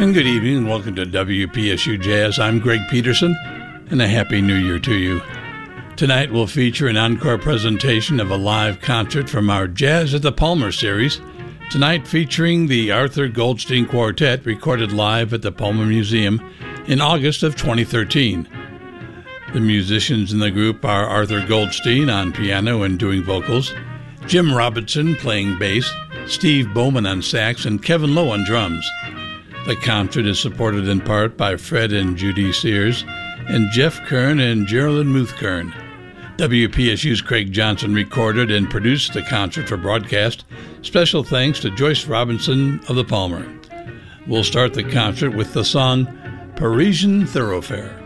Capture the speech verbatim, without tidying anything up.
And good evening and welcome to W P S U Jazz. I'm Greg Peterson, and a Happy New Year to you. Tonight we'll feature an encore presentation of a live concert from our Jazz at the Palmer series, tonight featuring the Arthur Goldstein Quartet, recorded live at the Palmer Museum in August of twenty thirteen. The musicians in the group are Arthur Goldstein on piano and doing vocals, Jim Robinson playing bass, Steve Bowman on sax, and Kevin Lowe on drums. The concert is supported in part by Fred and Judy Sears and Jeff Kern and Geraldine Muth Kern. W P S U's Craig Johnson recorded and produced the concert for broadcast. Special thanks to Joyce Robinson of the Palmer. We'll start the concert with the song Parisian Thoroughfare.